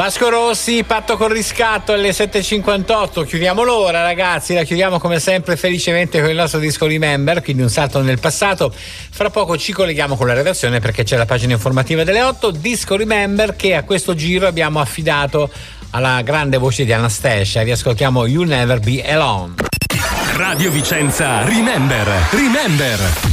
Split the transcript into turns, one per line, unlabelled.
Vasco Rossi, Patto col riscatto alle 7.58. Chiudiamo l'ora, ragazzi. La chiudiamo come sempre felicemente con il nostro disco Remember, quindi un salto nel passato. Fra poco ci colleghiamo con la redazione perché c'è la pagina informativa delle 8. Disco Remember che a questo giro abbiamo affidato alla grande voce di Anastacia. Riascoltiamo You'll Never Be Alone.
Radio Vicenza Remember.